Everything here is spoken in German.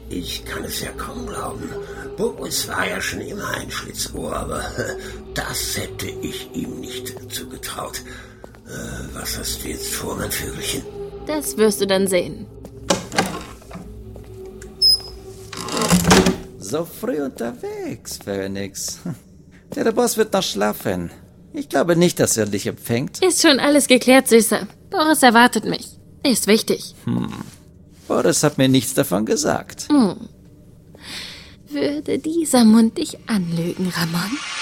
Ich kann es ja kaum glauben. Boris war ja schon immer ein Schlitzohr, aber das hätte ich ihm nicht zugetraut. Was hast du jetzt vor, mein Vögelchen? Das wirst du dann sehen. So früh unterwegs, Phoenix. Der Boss wird noch schlafen. Ich glaube nicht, dass er dich empfängt. Ist schon alles geklärt, Süßer. Boris erwartet mich. Ist wichtig. Boris hat mir nichts davon gesagt. Würde dieser Mund dich anlügen, Ramon?